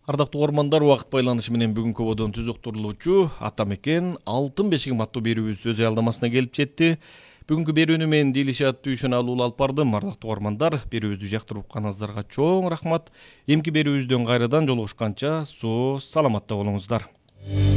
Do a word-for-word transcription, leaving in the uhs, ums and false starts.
Ардактуу угармандар, убакыт байланышы менен бүгүнкү ободон түз уктурулуучу Ата мекен алтын бешигим аттуу берүүбүз өз аялдамасына келип жетти. Бүгүнкү берүүнү мен Дилишат Түйшөн алуулу алып бардым. Ардактуу угармандар, берүүбүздү жактырып укканыңыздарга чоң рахмат. Эмки берүүбүздөн кайрадан жолугушканча соо саламатта болуңуздар.